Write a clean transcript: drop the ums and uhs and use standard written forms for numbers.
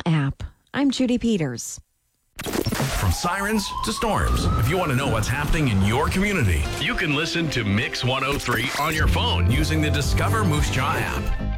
app. I'm Judy Peters. From sirens to storms, if you want to know what's happening in your community, you can listen to Mix 103 on your phone using the Discover Moose Jaw app.